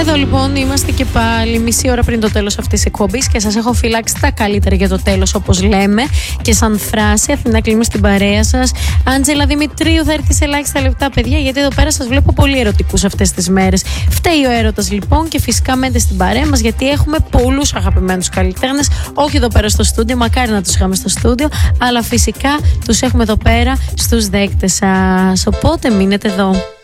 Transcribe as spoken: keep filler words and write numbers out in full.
Εδώ λοιπόν είμαστε και πάλι μισή ώρα πριν το τέλος αυτής της εκπομπής και σας έχω φυλάξει τα καλύτερα για το τέλος, όπως λέμε. Και σαν φράση, Αθηνά κλείνουμε στην παρέα σας. Άντζελα Δημητρίου θα έρθει σε ελάχιστα λεπτά, παιδιά, γιατί εδώ πέρα σας βλέπω πολύ ερωτικούς αυτές τις μέρες. Φταίει ο έρωτας λοιπόν και φυσικά μένετε στην παρέα μας, γιατί έχουμε πολλούς αγαπημένους καλλιτέχνες. Όχι εδώ πέρα στο στούντιο, μακάρι να τους είχαμε στο στούντιο, αλλά φυσικά τους έχουμε εδώ πέρα στους δέκτες σας. Οπότε μείνετε εδώ.